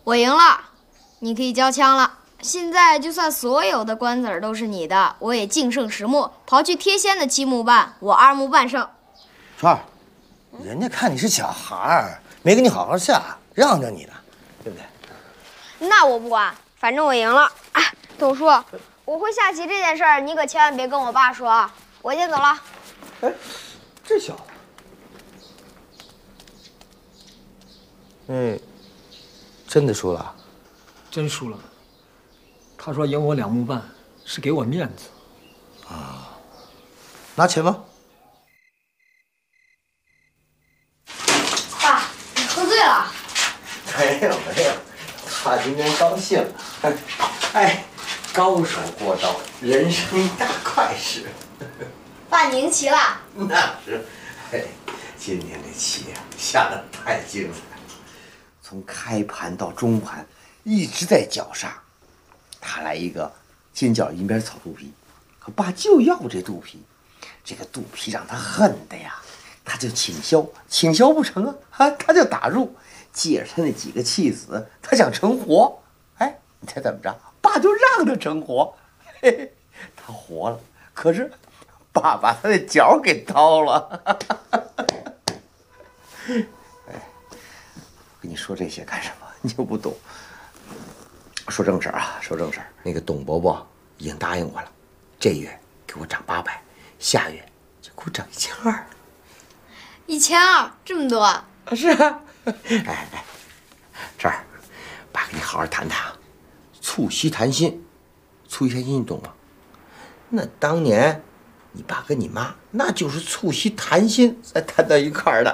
我赢了，你可以交枪了。现在就算所有的官子儿都是你的，我也净胜10目，刨去贴仙的7目半，我2目半胜。 川儿，人家看你是小孩儿，没跟你好好下，让着你呢，对不对？ 那我不管，反正我赢了。啊，董叔，我会下棋这件事儿，你可千万别跟我爸说啊。我先走了。 哎，这小子，真的输了？ 真输了。他说赢我2目半，是给我面子。 啊，拿钱吗？ 爸，你喝醉了？ 没有没有，他今天高兴了。哎，高手过招，人生大快事。 爸，你赢棋了？ 那是，哎，今天这棋呀下得太精彩了，从开盘到中盘一直在绞杀。他来一个尖角银边草肚皮，可爸就要这肚皮，这个肚皮让他恨的呀，他就倾销，倾销不成啊，他就打入，借着他那几个气死，他想成活。哎，你猜怎么着？爸就让他成活，嘿嘿，他活了，可是爸把他的脚给掏了。哎，跟你说这些干什么？你又不懂。说正事儿啊，说正事儿。那个董伯伯已经答应我了，这月给我涨800，下月就给我涨1200。 1200，这么多？ 啊，是啊。哎，这儿，爸跟你好好谈谈啊。促膝谈心，促膝谈心你懂吗？那当年你爸跟你妈那就是促膝谈心才谈到一块儿的。